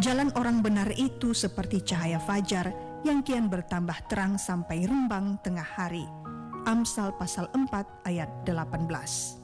Jalan orang benar itu seperti cahaya fajar yang kian bertambah terang sampai rembang tengah hari. Amsal pasal 4 ayat 18.